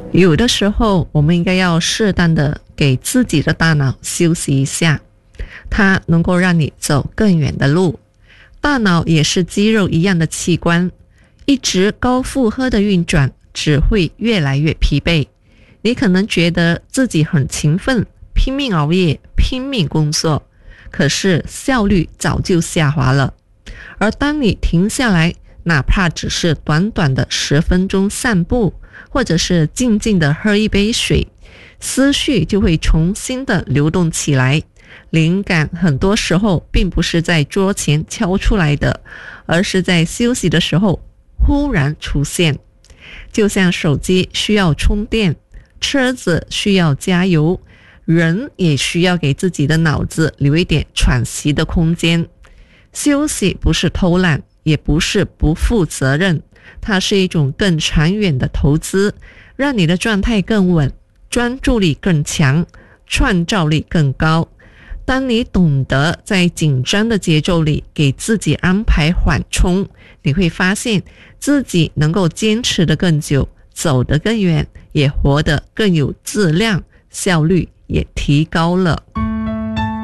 有的时候我们应该要适当的给自己的大脑休息一下，它能够让你走更远的路。大脑也是肌肉一样的器官，一直高负荷的运转只会越来越疲惫。你可能觉得自己很勤奋，拼命熬夜，拼命工作，可是效率早就下滑了。而当你停下来，哪怕只是短短的10分钟散步，或者是静静的喝一杯水，思绪就会重新的流动起来。灵感很多时候并不是在桌前敲出来的，而是在休息的时候忽然出现。就像手机需要充电，车子需要加油，人也需要给自己的脑子留一点喘息的空间。休息不是偷懒，也不是不负责任，它是一种更长远的投资，让你的状态更稳，专注力更强，创造力更高。当你懂得在紧张的节奏里给自己安排缓冲，你会发现自己能够坚持得更久，走得更远，也活得更有质量，效率也提高了。